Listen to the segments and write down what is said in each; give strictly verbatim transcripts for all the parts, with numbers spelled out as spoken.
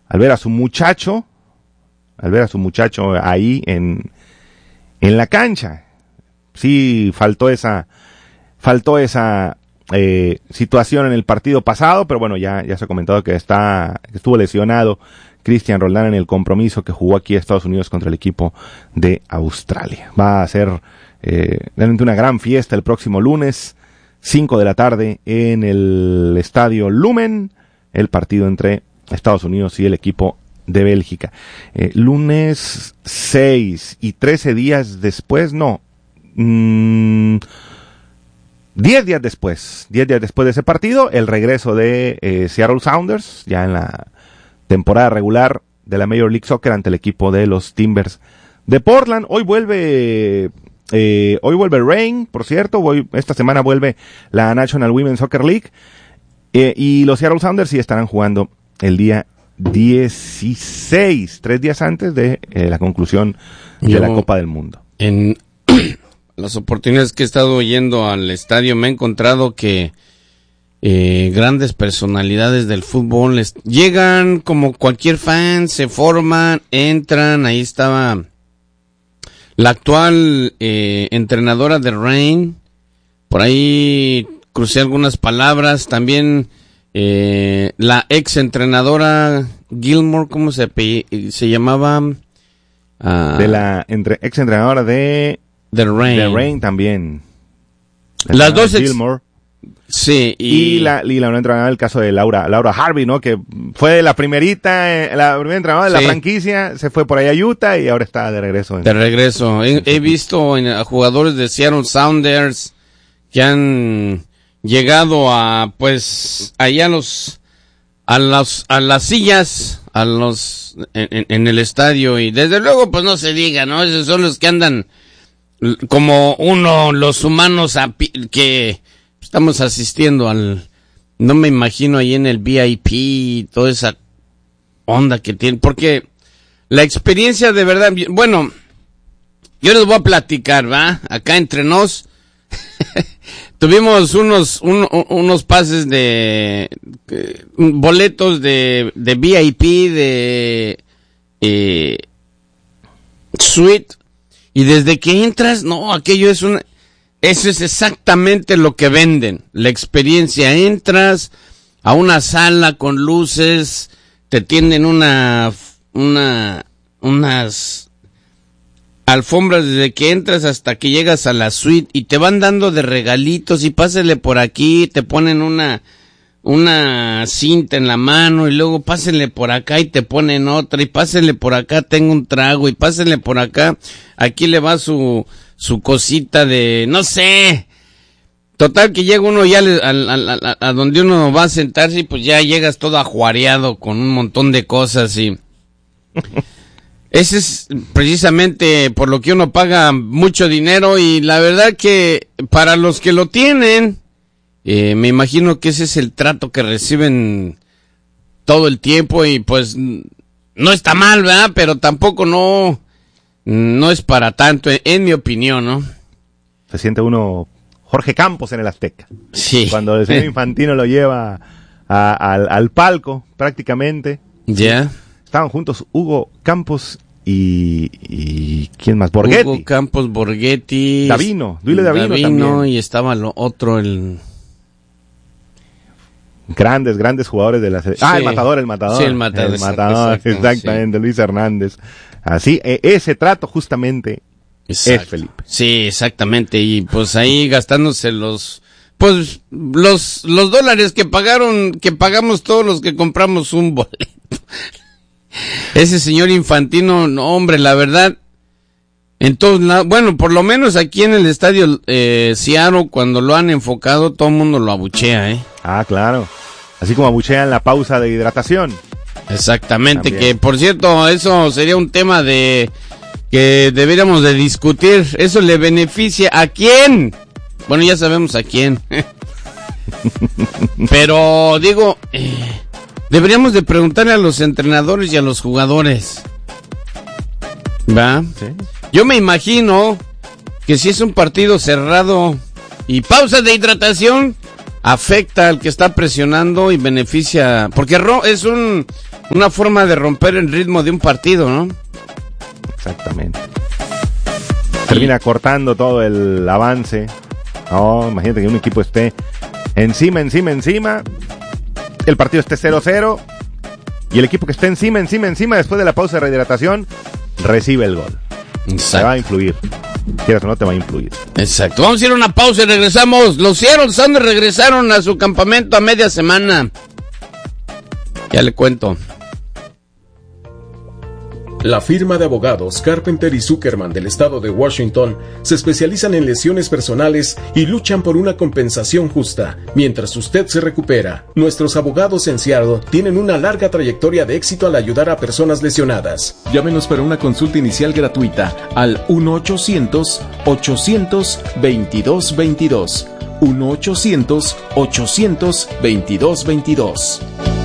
al ver a su muchacho, al ver a su muchacho ahí en, en la cancha. Sí, faltó esa, faltó esa eh, situación en el partido pasado, pero bueno, ya, ya se ha comentado que está, que estuvo lesionado Cristian Roldán en el compromiso que jugó aquí a Estados Unidos contra el equipo de Australia. Va a ser eh, realmente una gran fiesta el próximo lunes, cinco de la tarde, en el Estadio Lumen, el partido entre Estados Unidos y el equipo de Bélgica. Eh, lunes seis y trece días después, no, mmm, diez días después, diez días después de ese partido, el regreso de eh, Seattle Sounders, ya en la temporada regular de la Major League Soccer ante el equipo de los Timbers de Portland. Hoy vuelve, eh, hoy vuelve Reign, por cierto, hoy, esta semana vuelve la National Women's Soccer League, eh, y los Seattle Sounders sí estarán jugando el día dieciséis, tres días antes de eh, la conclusión de Yo, la Copa del Mundo. En las oportunidades que he estado yendo al estadio me he encontrado que Eh, grandes personalidades del fútbol les, llegan como cualquier fan, se forman, entran. Ahí estaba la actual eh, entrenadora de Reign, por ahí crucé algunas palabras, también eh, la ex entrenadora Gilmore, ¿cómo se, se llamaba? Uh, de la entre, ex entrenadora de de Reign, de Reign también. Las dos ex, Gilmore. Sí, y, y la y la entrenadora del caso de Laura Laura Harvey, ¿no? Que fue la primerita, la primera entrenadora de sí. la franquicia, se fue por ahí a Utah y ahora está de regreso. En, de regreso. He, he visto en, a jugadores de Seattle Sounders que han llegado a, pues, allá a los, a los, a las sillas, a los, en, en el estadio, y desde luego, pues no se diga, ¿no? Esos son los que andan como uno, los humanos a, que estamos asistiendo al, no me imagino ahí en el V I P, toda esa onda que tienen, porque la experiencia de verdad, bueno, yo les voy a platicar, ¿va? Acá entre nos, tuvimos unos, un, unos pases de, eh, boletos de, de V I P, de, eh, suite, y desde que entras, no, aquello es una, eso es exactamente lo que venden, la experiencia. Entras a una sala con luces, te tienden una, una, unas alfombras desde que entras hasta que llegas a la suite y te van dando de regalitos y pásele por aquí, te ponen una, una cinta en la mano y luego pásenle por acá y te ponen otra y pásenle por acá, tengo un trago y pásenle por acá, aquí le va su, su cosita de, no sé, total que llega uno ya a, a, a, a donde uno va a sentarse y pues ya llegas todo ajuareado con un montón de cosas y ese es precisamente por lo que uno paga mucho dinero y la verdad que para los que lo tienen, eh, me imagino que ese es el trato que reciben todo el tiempo y pues no está mal, ¿verdad? Pero tampoco no, no es para tanto, en mi opinión, ¿no? Se siente uno Jorge Campos en el Azteca. Sí. Cuando el señor Infantino lo lleva a, a, al, al palco, prácticamente. Ya. Yeah. Estaban juntos Hugo Campos y, y ¿quién más? Borghetti. Hugo Campos, Borghetti. Davino, Duile Davino, Davino también. Y estaba lo otro, el... Grandes, grandes jugadores de la selección. Sí. Ah, el matador, el matador. Sí, el matador. El matador, exacto, exactamente, sí. Luis Hernández. Así, e- ese trato justamente exacto. Es Felipe. Sí, exactamente. Y pues ahí gastándose los, pues los, los dólares que pagaron, que pagamos todos los que compramos un boleto. Ese señor Infantino, no, hombre, la verdad, en todos lados, bueno, por lo menos aquí en el estadio eh, Seattle, cuando lo han enfocado, todo el mundo lo abuchea, ¿eh? Ah, claro. Así como abuchean la pausa de hidratación. Exactamente, también. Que por cierto, eso sería un tema de que deberíamos de discutir. Eso le beneficia a quién. Bueno, ya sabemos a quién. Pero digo, eh, deberíamos de preguntarle a los entrenadores y a los jugadores. ¿Va? Sí. Yo me imagino que si es un partido cerrado y pausa de hidratación, afecta al que está presionando y beneficia, porque es un, una forma de romper el ritmo de un partido, ¿no? Exactamente. Termina cortando todo el avance. No, imagínate que un equipo esté encima, encima, encima. El partido esté cero cero. Y el equipo que esté encima, encima, encima, después de la pausa de rehidratación, recibe el gol. Exacto. Te va a influir. Quieras o no, te va a influir. Exacto. Vamos a ir a una pausa y regresamos. Los Seattle Sounders regresaron a su campamento a media semana. Ya le cuento. La firma de abogados Carpenter y Zuckerman del estado de Washington se especializan en lesiones personales y luchan por una compensación justa mientras usted se recupera. Nuestros abogados en Seattle tienen una larga trayectoria de éxito al ayudar a personas lesionadas. Llámenos para una consulta inicial gratuita al uno ochocientos, ochocientos, veintidós veintidós. uno ochocientos, ochocientos, veintidós veintidós.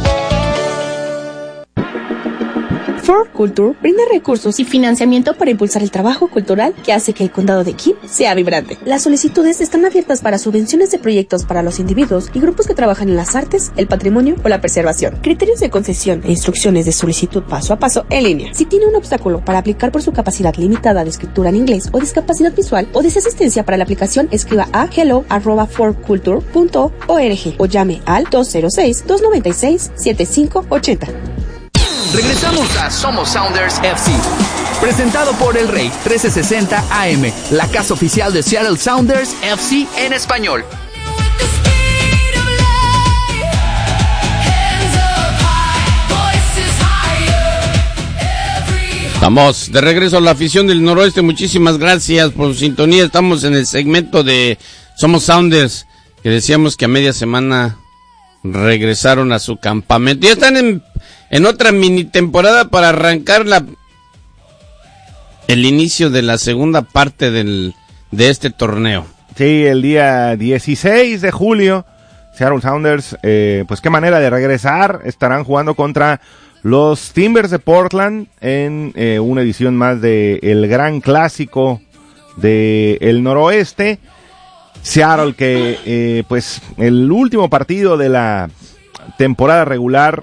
For Culture brinda recursos y financiamiento para impulsar el trabajo cultural que hace que el condado de Kim sea vibrante. Las solicitudes están abiertas para subvenciones de proyectos para los individuos y grupos que trabajan en las artes, el patrimonio o la preservación. Criterios de concesión e instrucciones de solicitud paso a paso en línea. Si tiene un obstáculo para aplicar por su capacidad limitada de escritura en inglés o discapacidad visual o desea asistencia para la aplicación, escriba a hello arroba for culture punto org o llame al dos cero seis, dos nueve seis, siete cinco ocho cero. Regresamos a Somos Sounders F C, presentado por El Rey trece sesenta A M, la casa oficial de Seattle Sounders F C en español. Estamos de regreso a la afición del noroeste. Muchísimas gracias por su sintonía. Estamos en el segmento de Somos Sounders, que decíamos que a media semana regresaron a su campamento. Ya están en, en otra mini temporada para arrancar la el inicio de la segunda parte del de este torneo. Sí, el día dieciséis de julio, Seattle Sounders, eh, pues qué manera de regresar. Estarán jugando contra los Timbers de Portland en eh, una edición más de el gran clásico de el noroeste. Seattle que eh, pues el último partido de la temporada regular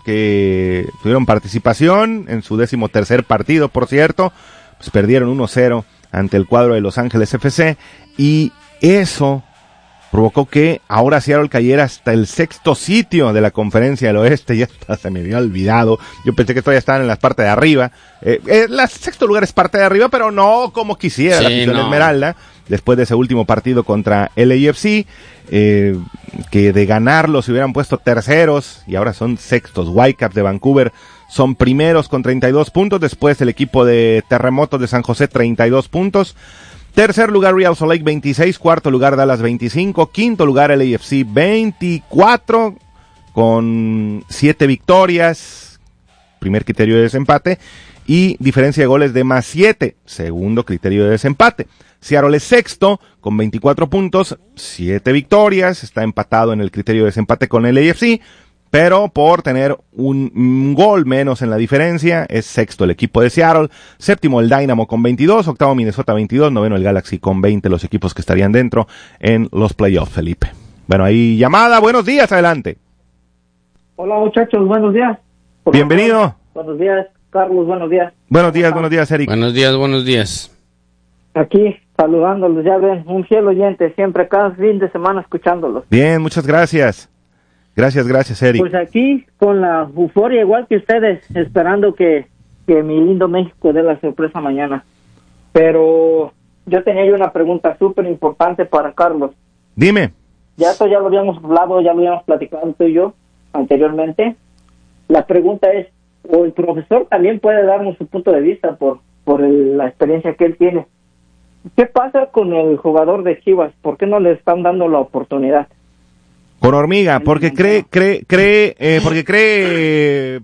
que tuvieron participación en su décimo tercer partido, por cierto, pues perdieron uno cero ante el cuadro de Los Ángeles F C, y eso provocó que ahora Seattle cayera hasta el sexto sitio de la Conferencia del Oeste. Ya hasta se me había olvidado. Yo pensé que todavía estaban en las partes de arriba. Eh, eh, el sexto lugar es parte de arriba, pero no como quisiera sí, la afición no. Esmeralda. Después de ese último partido contra L A F C, eh, que de ganarlo se hubieran puesto terceros y ahora son sextos. Whitecaps de Vancouver son primeros con treinta y dos puntos. Después el equipo de Terremotos de San José, treinta y dos puntos. Tercer lugar Real Salt Lake, veintiséis. Cuarto lugar Dallas, veinticinco. Quinto lugar L A F C, veinticuatro, con siete victorias. Primer criterio de desempate. Y diferencia de goles de más siete. Segundo criterio de desempate. Seattle es sexto con veinticuatro puntos, siete victorias. Está empatado en el criterio de desempate con L A F C. Pero por tener un, un gol menos en la diferencia, es sexto el equipo de Seattle, séptimo el Dynamo con veintidós, octavo Minnesota veintidós, noveno el Galaxy con veinte, los equipos que estarían dentro en los playoffs, Felipe. Bueno, ahí llamada, buenos días, adelante. Hola muchachos, buenos días. Por Bienvenido. Favor. Buenos días, Carlos, buenos días. Buenos días, buenos días, Eric. Buenos días, buenos días. Aquí, saludándolos, ya ven, un fiel oyente, siempre cada fin de semana escuchándolos. Bien, muchas gracias. Gracias, gracias, Eric. Pues aquí, con la euforia igual que ustedes, esperando que, que mi lindo México dé la sorpresa mañana. Pero yo tenía una pregunta súper importante para Carlos. Dime. Ya esto ya lo habíamos hablado, ya lo habíamos platicado tú y yo anteriormente. La pregunta es, o el profesor también puede darnos su punto de vista por, por el, la experiencia que él tiene. ¿Qué pasa con el jugador de Chivas? ¿Por qué no le están dando la oportunidad? Con Hormiga, porque cree, cree, cree, eh, porque cree,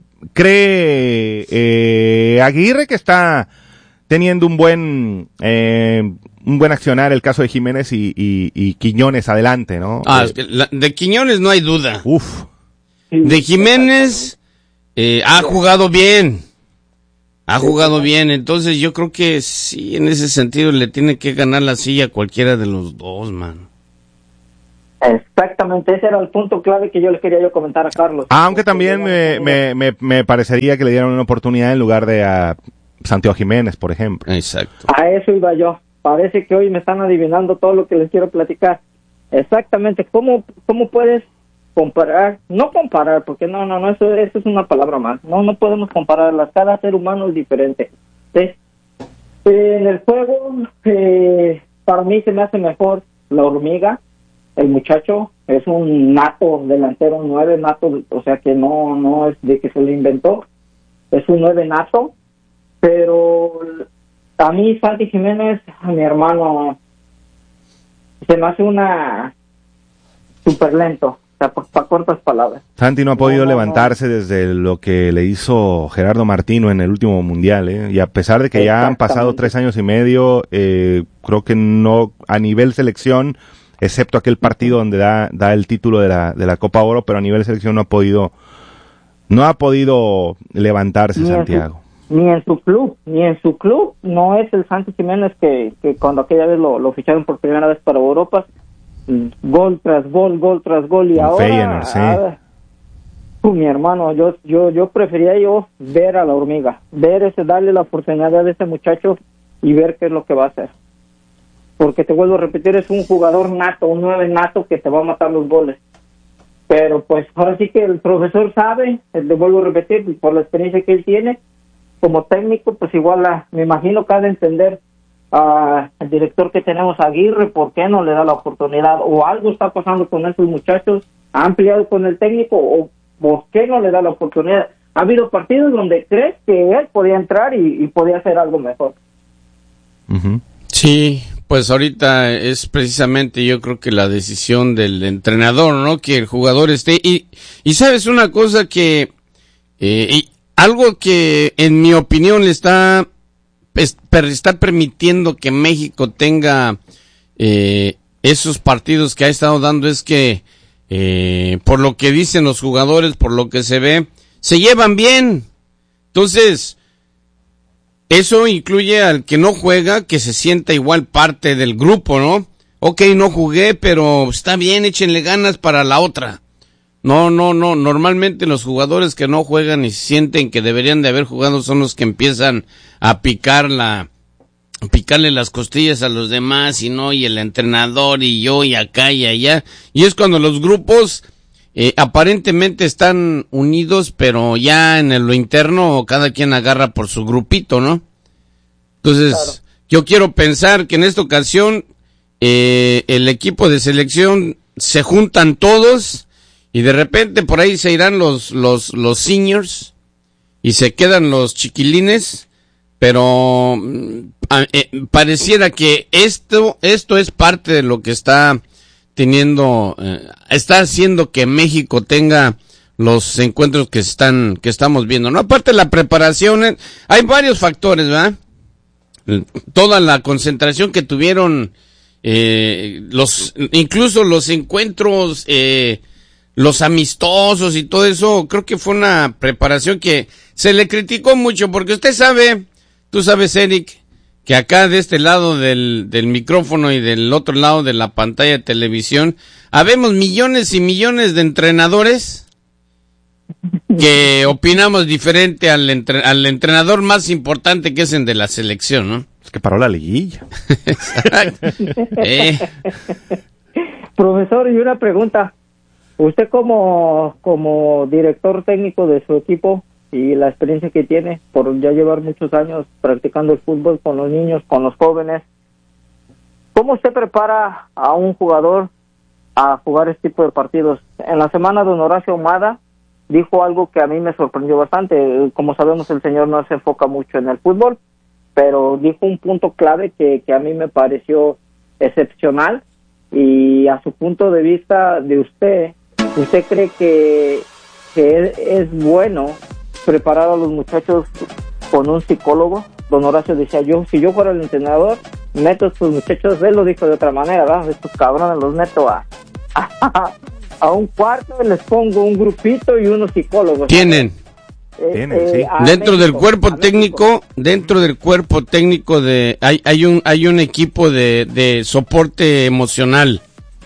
cree eh, Aguirre que está teniendo un buen, eh, un buen accionar el caso de Jiménez y, y, y Quiñones adelante, ¿no? Ah, eh, es que la, de Quiñones no hay duda. Uf. De Jiménez eh, ha jugado bien, ha jugado bien, entonces yo creo que sí, en ese sentido le tiene que ganar la silla a cualquiera de los dos, man. Exactamente, ese era el punto clave que yo le quería yo comentar a Carlos. Aunque también me, me, me, me parecería que le dieran una oportunidad en lugar de a Santiago Jiménez, por ejemplo. Exacto. A eso iba yo. Parece que hoy me están adivinando todo lo que les quiero platicar. Exactamente, ¿cómo, cómo puedes comparar? No comparar, porque no, no, no, eso, eso es una palabra más. No, no podemos compararlas. Cada ser humano es diferente. ¿Sí? En el juego, eh, para mí se me hace mejor la hormiga. El muchacho es un nato delantero, nueve nato, o sea que no no es de que se lo inventó, es un nueve nato, pero a mí Santi Jiménez, a mi hermano, se me hace una súper lento, o sea, para cortas palabras. Santi no ha podido no, no, levantarse no. desde lo que le hizo Gerardo Martino en el último mundial, ¿eh? Y a pesar de que ya han pasado tres años y medio, eh, creo que no, a nivel selección, excepto aquel partido donde da, da el título de la, de la Copa Oro, pero a nivel de selección no ha podido, no ha podido levantarse, ni Santiago. En su, ni en su club, ni en su club, no es el Santi Jiménez que, que cuando aquella vez lo, lo ficharon por primera vez para Europa, gol tras gol, gol tras gol, y Con ahora, Feyenoord, sí. ahora uh, mi hermano, yo, yo, yo prefería yo ver a la hormiga, ver ese, darle la oportunidad a ese muchacho y ver qué es lo que va a hacer. Porque te vuelvo a repetir, es un jugador nato, un nueve nato que te va a matar los goles. Pero pues ahora sí que el profesor sabe, te vuelvo a repetir, por la experiencia que él tiene, como técnico, pues igual la, me imagino que ha de entender al uh, director que tenemos, Aguirre, por qué no le da la oportunidad, o algo está pasando con esos muchachos, ha ampliado con el técnico, o por qué no le da la oportunidad. Ha habido partidos donde crees que él podía entrar y, y podía hacer algo mejor. Uh-huh. Sí, pues ahorita es precisamente yo creo que la decisión del entrenador, ¿no? Que el jugador esté. Y, y sabes una cosa que, eh, y algo que en mi opinión le está, es, per, está permitiendo que México tenga eh, esos partidos que ha estado dando es que, eh, por lo que dicen los jugadores, por lo que se ve, se llevan bien. Entonces, eso incluye al que no juega, que se sienta igual parte del grupo, ¿no? Ok, no jugué, pero está bien, échenle ganas para la otra. No, no, no, normalmente los jugadores que no juegan y sienten que deberían de haber jugado son los que empiezan a picar la, a picarle las costillas a los demás, y no, y el entrenador, y yo, y acá, y allá. Y es cuando los grupos eh, aparentemente están unidos, pero ya en lo interno cada quien agarra por su grupito, ¿no? Entonces, claro, yo quiero pensar que en esta ocasión eh, el equipo de selección se juntan todos y de repente por ahí se irán los los los seniors y se quedan los chiquilines, pero eh, pareciera que esto esto es parte de lo que está teniendo, eh, está haciendo que México tenga los encuentros que están que estamos viendo, ¿no? Aparte de la preparación, eh, hay varios factores, ¿verdad? Toda la concentración que tuvieron, eh, los incluso los encuentros, eh, los amistosos y todo eso, creo que fue una preparación que se le criticó mucho, porque usted sabe, tú sabes, Eric, que acá de este lado del, del micrófono y del otro lado de la pantalla de televisión, habemos millones y millones de entrenadores que opinamos diferente al, entre, al entrenador más importante, que es el de la selección, ¿no? Es que paró la liguilla. Exacto. Eh. Profesor, y una pregunta. Usted como, como director técnico de su equipo y la experiencia que tiene por ya llevar muchos años practicando el fútbol con los niños, con los jóvenes, ¿cómo usted prepara a un jugador a jugar este tipo de partidos? En la semana don Horacio Ahumada dijo algo que a mí me sorprendió bastante. Como sabemos, el señor no se enfoca mucho en el fútbol, pero dijo un punto clave que, que a mí me pareció excepcional, y a su punto de vista de usted, ¿usted cree que, que es, es bueno preparar a los muchachos con un psicólogo? Don Horacio decía, yo si yo fuera el entrenador, meto a estos muchachos, él lo dijo de otra manera, ¿verdad? Estos cabrones los meto a... a a un cuarto, les pongo un grupito y unos psicólogos. Tienen. Eh, Tienen, eh, sí. Dentro México, del cuerpo técnico, México. dentro del cuerpo técnico de, hay, hay un, hay un equipo de, de soporte emocional.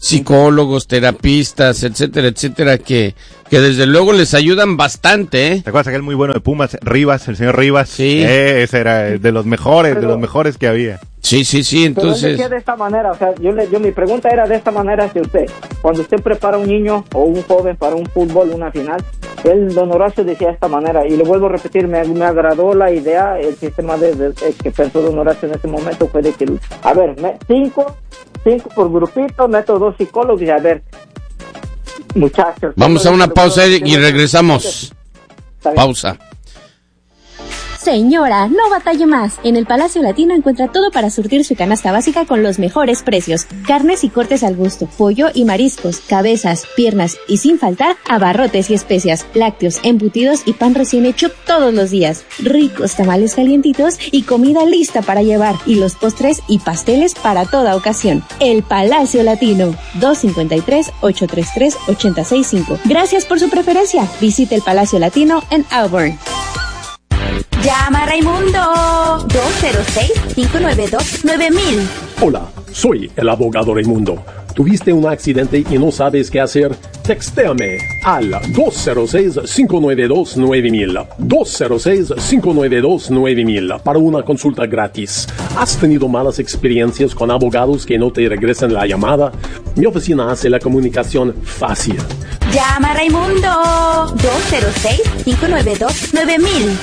psicólogos, terapistas, etcétera, etcétera, que, que desde luego les ayudan bastante, ¿eh? ¿Te acuerdas aquel muy bueno de Pumas, Rivas, el señor Rivas? Sí. Eh, ese era de los mejores, Pero, de los mejores que había. Sí, sí, sí, entonces... Pero él decía de esta manera, o sea, yo, le, yo mi pregunta era de esta manera, si usted, cuando usted prepara a un niño o un joven para un fútbol, una final, él, don Horacio, decía de esta manera, y le vuelvo a repetir, me, me agradó la idea, el sistema de, de, de que pensó don Horacio en ese momento fue de que, a ver, me, cinco, cinco por grupito, meto dos psicólogos y a ver, muchachos. Vamos a una pausa, Eric, y regresamos. Pausa. Señora, no batalle más. En el Palacio Latino encuentra todo para surtir su canasta básica con los mejores precios. Carnes y cortes al gusto, pollo y mariscos, cabezas, piernas y sin faltar abarrotes y especias, lácteos, embutidos y pan recién hecho todos los días. Ricos tamales calientitos y comida lista para llevar. Y los postres y pasteles para toda ocasión. El Palacio Latino. dos cinco tres, ocho tres tres, ocho seis cinco. Gracias por su preferencia. Visite el Palacio Latino en Auburn. Llama a Raimundo dos cero seis, cinco nueve dos, nueve mil. Hola, soy el abogado Raimundo. ¿Tuviste un accidente y no sabes qué hacer? Textéame al dos cero seis, cinco nueve dos, nueve mil. dos cero seis, cinco nueve dos, nueve mil para una consulta gratis. ¿Has tenido malas experiencias con abogados que no te regresan la llamada? Mi oficina hace la comunicación fácil. Llama a Raimundo dos cero seis, cinco nueve dos, nueve mil.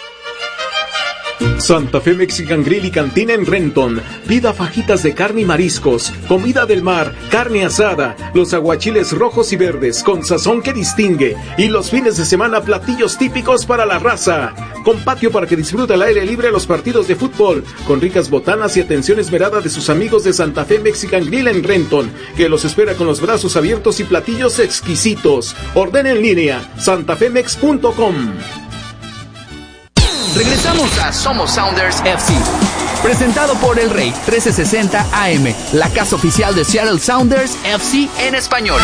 Santa Fe Mexican Grill y Cantina en Renton. Pida fajitas de carne y mariscos, comida del mar, carne asada, los aguachiles rojos y verdes con sazón que distingue, y los fines de semana platillos típicos para la raza. Con patio para que disfrute al aire libre los partidos de fútbol, con ricas botanas y atención esmerada de sus amigos de Santa Fe Mexican Grill en Renton, que los espera con los brazos abiertos y platillos exquisitos. Ordena en línea santafemex punto com. Regresamos a Somos Sounders F C, presentado por El Rey trescientos sesenta A M, la casa oficial de Seattle Sounders F C en español.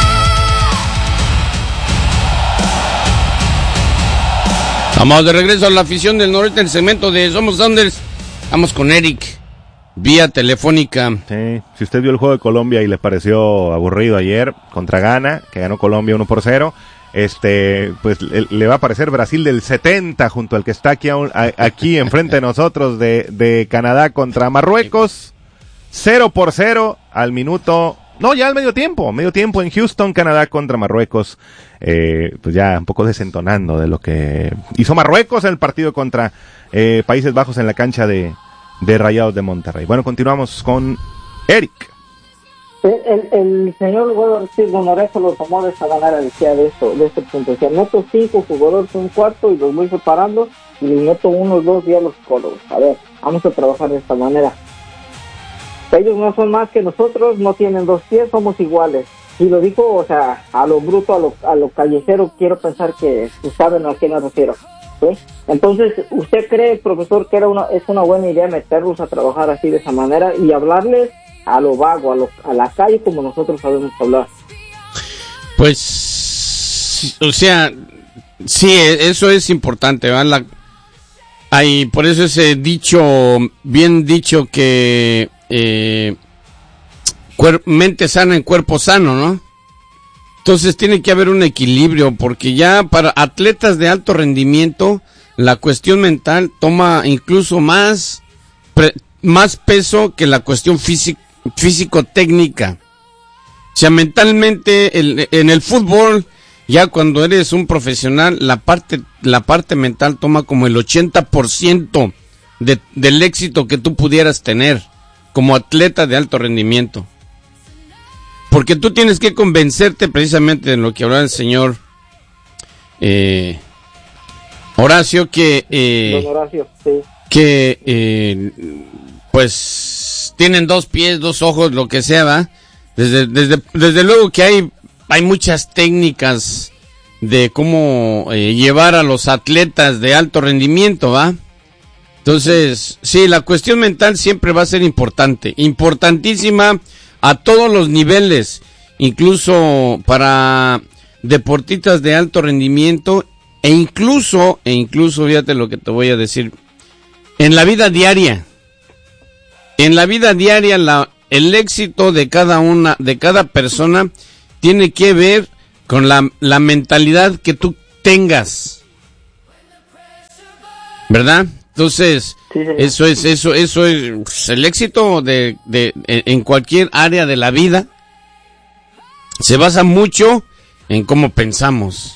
Vamos de regreso a la afición del noreste, el segmento de Somos Sounders. Vamos con Eric, vía telefónica. Sí, si usted vio el juego de Colombia y le pareció aburrido ayer contra Ghana, que ganó Colombia uno por cero, este, pues le, le va a aparecer Brasil del setenta junto al que está aquí, a, a, aquí enfrente de nosotros de, de Canadá contra Marruecos, cero por cero al minuto, no, ya al medio tiempo, medio tiempo en Houston, Canadá contra Marruecos, eh, pues ya un poco desentonando de lo que hizo Marruecos en el partido contra eh, Países Bajos en la cancha de, de Rayados de Monterrey. Bueno, continuamos con Eric. El, el, el señor Don Horacio lo tomó de esta manera, decía de esto, de este punto, decía, meto cinco jugadores un cuarto y los voy separando y les meto unos dos días los psicólogos. A ver, vamos a trabajar de esta manera. Ellos no son más que nosotros, no tienen dos pies, somos iguales. Y lo dijo, o sea, a lo bruto, a lo, a lo callejero, quiero pensar que saben a qué me refiero. ¿Sí? Entonces, ¿usted cree, profesor, que era una, es una buena idea meterlos a trabajar así de esa manera y hablarles a lo vago, a, lo, a la calle como nosotros sabemos hablar? Pues, o sea, sí, eso es importante, ¿verdad? La, hay, por eso ese dicho, bien dicho que eh, cuer, mente sana en cuerpo sano, ¿no? Entonces tiene que haber un equilibrio, porque ya para atletas de alto rendimiento, la cuestión mental toma incluso más, pre, más peso que la cuestión física. Físico-técnica. O sea, mentalmente el, en el fútbol, ya cuando eres un profesional, la parte la parte mental toma como el ochenta por ciento de, del éxito que tú pudieras tener como atleta de alto rendimiento. Porque tú tienes que convencerte precisamente de lo que hablaba el señor eh, Horacio, que eh, Don Horacio, sí. que eh, pues tienen dos pies, dos ojos, lo que sea, ¿va? Desde, desde, desde luego que hay, hay muchas técnicas de cómo eh, llevar a los atletas de alto rendimiento, ¿va? Entonces, sí, la cuestión mental siempre va a ser importante, importantísima a todos los niveles, incluso para deportistas de alto rendimiento, e incluso, e incluso, fíjate lo que te voy a decir, en la vida diaria. En la vida diaria la, el éxito de cada una, de cada persona tiene que ver con la, la mentalidad que tú tengas, ¿verdad? Entonces, sí, sí. eso es, eso, eso es pues, el éxito de, de, en cualquier área de la vida se basa mucho en cómo pensamos.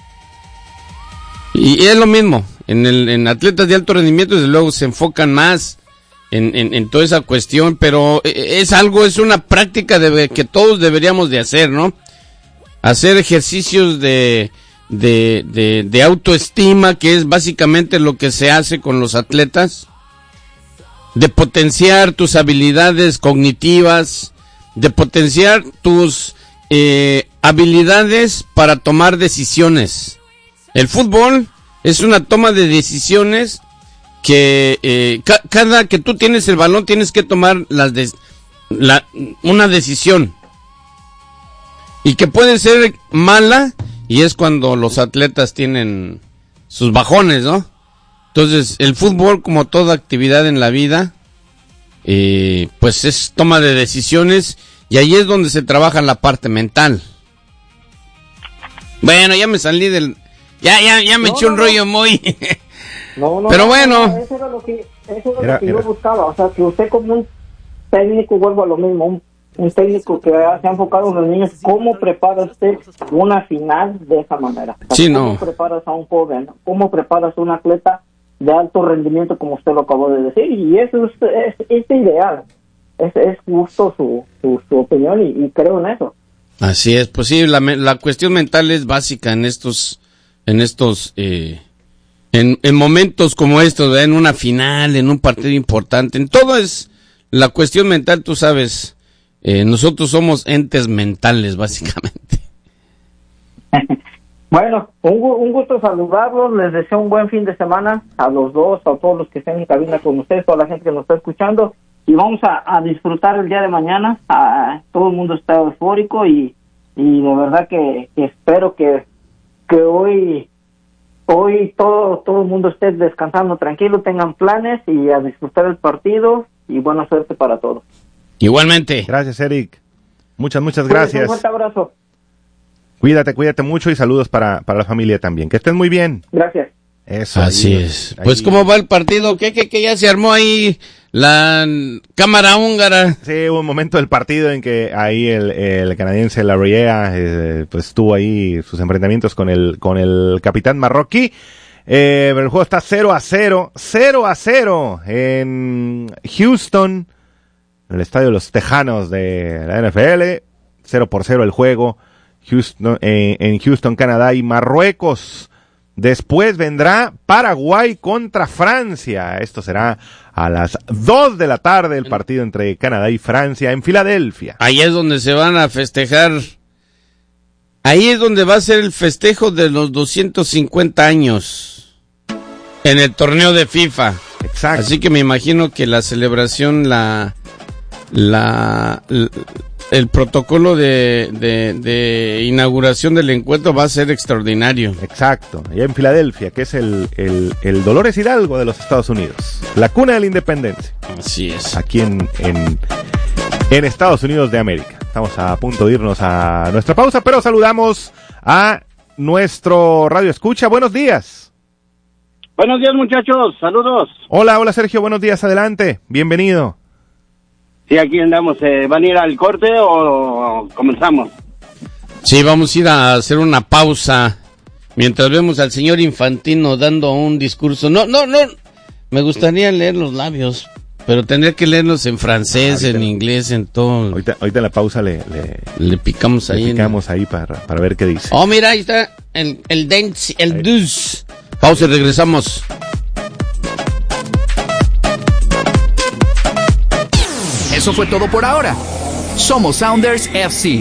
Y, y es lo mismo, en el, en atletas de alto rendimiento desde luego se enfocan más en, en, en toda esa cuestión, pero es algo, es una práctica de, que todos deberíamos de hacer, ¿no? Hacer ejercicios de, de, de, de autoestima, que es básicamente lo que se hace con los atletas, de potenciar tus habilidades cognitivas, de potenciar tus eh, habilidades para tomar decisiones. El fútbol es una toma de decisiones que eh, ca- cada que tú tienes el balón tienes que tomar las de, la, una decisión. Y que puede ser mala, y es cuando los atletas tienen sus bajones, ¿no? Entonces, el fútbol, como toda actividad en la vida, eh, pues es toma de decisiones, y ahí es donde se trabaja la parte mental. Bueno, ya me salí del... Ya, ya, ya me no, eché un no, rollo muy... no, no, Pero no, bueno... No, eso era lo que, eso era era, lo que era. yo buscaba, o sea, que usted como un técnico, vuelvo a lo mismo, un un técnico que se ha enfocado en los niños, ¿cómo prepara usted una final de esa manera? O sea, sí, ¿cómo no. preparas a un joven? ¿Cómo preparas a un atleta de alto rendimiento, como usted lo acabó de decir? Y eso es, es, es ideal. Es, es justo su, su, su opinión y, y creo en eso. Así es, pues sí, la, la cuestión mental es básica en estos, en estos, eh, en, en momentos como estos, ¿verdad? En una final, en un partido importante, en todo es la cuestión mental, tú sabes. Eh, nosotros somos entes mentales, básicamente. Bueno, un, un gusto saludarlos, les deseo un buen fin de semana a los dos, a todos los que estén en cabina con ustedes, toda la gente que nos está escuchando, y vamos a, a disfrutar el día de mañana. A, todo el mundo está eufórico y, y de verdad que, que espero que, que hoy hoy todo, todo el mundo esté descansando tranquilo, tengan planes y a disfrutar el partido, y buena suerte para todos. Igualmente. Gracias, Eric. Muchas, muchas gracias. Un fuerte abrazo. Cuídate, cuídate mucho y saludos para, para la familia también. Que estén muy bien. Gracias. Eso. Así ahí, es. ahí. Pues, ¿cómo va el partido? ¿Qué, qué, qué ya se armó ahí la cámara húngara? Sí, hubo un momento del partido en que ahí el, el canadiense Larriea eh, pues tuvo ahí sus enfrentamientos con el, con el capitán marroquí. Eh, pero el juego está cero a cero. cero a cero en Houston. En el estadio de los Tejanos de la N F L, cero por cero el juego, Houston, eh, en Houston, Canadá y Marruecos. Después vendrá Paraguay contra Francia. Esto será a las dos de la tarde el partido entre Canadá y Francia en Filadelfia. Ahí es donde se van a festejar. Ahí es donde va a ser el festejo de los doscientos cincuenta años en el torneo de FIFA. Exacto. Así que me imagino que la celebración, la... La, el, el protocolo de, de, de inauguración del encuentro va a ser extraordinario. Exacto, allá en Filadelfia, que es el, el, el Dolores Hidalgo de los Estados Unidos, la cuna de la independencia. Así es. Aquí en, en, en Estados Unidos de América. Estamos a punto de irnos a nuestra pausa, pero saludamos a nuestro radio escucha. Buenos días. Buenos días, muchachos, saludos. Hola, hola Sergio, buenos días, adelante, bienvenido. Sí, aquí andamos. Eh, ¿Van a ir al corte o comenzamos? Sí, vamos a ir a hacer una pausa mientras vemos al señor Infantino dando un discurso. No, no, no. Me gustaría leer los labios, pero tendría que leerlos en francés, ahorita, en inglés, en todo. Ahorita, ahorita en la pausa le, le, le picamos ahí. Le picamos ahí para, para ver qué dice. Oh, mira, ahí está el, el dance, el dus. Pausa y regresamos. Eso fue todo por ahora. Somos Sounders F C.